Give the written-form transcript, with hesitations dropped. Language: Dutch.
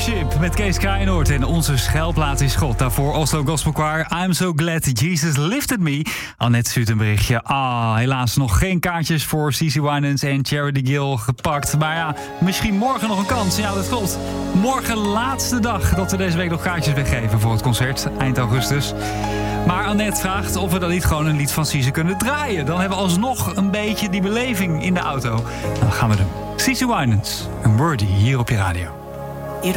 Worship met Kees Kraaienoord en onze schuilplaats is God. Daarvoor Oslo Gospel Choir, I'm So Glad Jesus Lifted Me. Annette stuurt een berichtje. Helaas nog geen kaartjes voor CeCe Winans en Charity Gill gepakt. Maar ja, misschien morgen nog een kans. Ja, dat klopt. Morgen laatste dag dat we deze week nog kaartjes weggeven voor het concert, eind augustus. Maar Annette vraagt of we dan niet gewoon een lied van CeCe kunnen draaien. Dan hebben we alsnog een beetje die beleving in de auto. Dan gaan we doen. CeCe Winans en Worthy hier op je radio.